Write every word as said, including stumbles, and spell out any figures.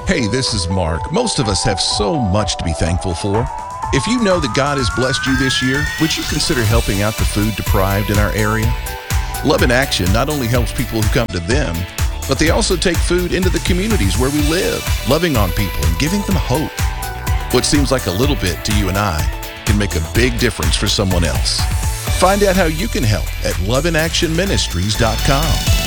Hey, this is Mark. Most of us have so much to be thankful for. If you know that God has blessed you this year, would you consider helping out the food deprived in our area? Love in Action not only helps people who come to them, but they also take food into the communities where we live, loving on people and giving them hope. What seems like a little bit to you and I can make a big difference for someone else. Find out how you can help at love in action ministries dot com.